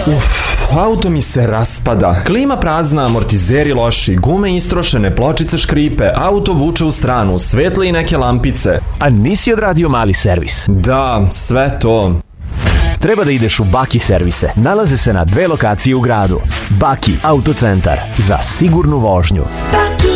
Auto mi se raspada. Klima prazna, amortizeri loši, gume istrošene, pločice škripe, auto vuče u stranu, svetle i neke lampice. A nisi odradio mali servis? Da, sve to. Treba da ideš u Baki servise. Nalaze se na 2 lokacije u gradu. Baki autocentar za sigurnu vožnju. Baki